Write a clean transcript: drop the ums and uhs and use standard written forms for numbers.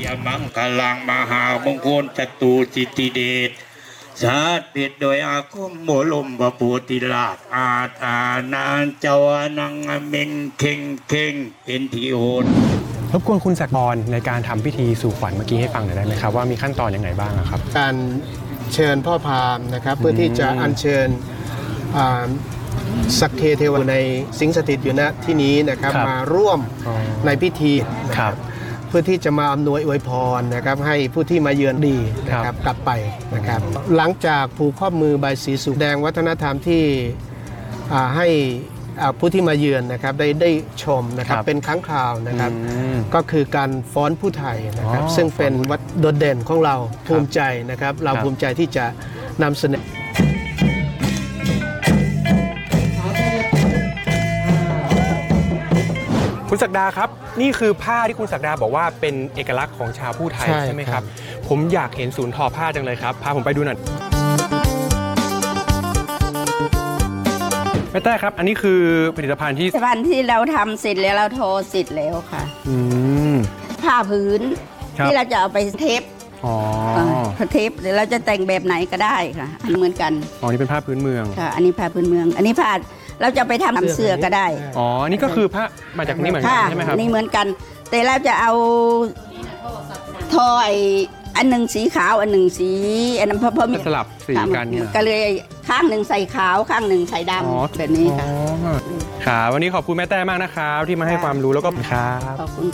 ยมังคลังมหามงคลจตุจิตติเดชชาติปิดโดยอาคมโมลมบปูติลาภอาตานานเจาวนังเมงเข่งเข่งเป็นทีโอนรบกวนคุณศักดิ์พรในการทำพิธีสู่ขวัญเมื่อกี้ให้ฟังหน่อยได้ไหมครับว่ามีขั้นตอนยังไงบ้างครับการเชิญพ่อพราหมณ์นะครับเพื่อที่จะอัญเชิญสักเคเทวในสิงสถิตอยู่ณที่นี้นะครับมาร่วมในพิธีนะครับเพื่อที่จะมาอำนวยอวยพรนะครับให้ผู้ที่มาเยือนดีนะครับกลับไปนะครับหลังจากผูกข้อมือบายสีสุขแดงวัฒนธรรมที่ให้ผู้ที่มาเยือนนะครับได้ชมนะครับเป็นครั้งคราวนะครับก็คือการฟ้อนผู้ไทยนะครับซึ่งเป็นวัดโดดเด่นของเราภูมิใจนะครับเราภูมิใจที่จะนำเสนอคุณศักดาครับนี่คือผ้าที่คุณศักดาบอกว่าเป็นเอกลักษณ์ของชาวผู้ไทยใช่ไหมครับผมอยากเห็นศูนย์ทอผ้าจังเลยครับพาผมไปดูหน่อยแม่แต้ครับอันนี้คือผลิตภัณฑ์ที่เราทำเสร็จแล้วเราโทรเสร็จแล้วค่ะผ้าพื้นที่เราจะเอาไปเทปเทปหรือเราจะแต่งแบบไหนก็ได้ค่ะอันเหมือนกันอ๋อนี่เป็นผ้าพื้นเมืองค่ะอันนี้ผ้าพื้นเมืองอันนี้ผ้าเราจะไปทำเสื้อก็ได้อ๋อนี่ก็คือผ้ามาจากนี่เหมือนกันใช่ไหมครับนี่เหมือนกันแต่เราจะเอาทออันหนึ่งสีขาวอันหนึ่งสีอันนั้นเพราะมีสลับสีกันก็เลยข้างหนึ่งใส่ขาวข้างหนึ่งใส่ดำแบบนี้ค่ะค่ะวันนี้ขอบคุณแม่แต้มากนะครับที่มาให้ความรู้แล้วก็ครับขอบคุณ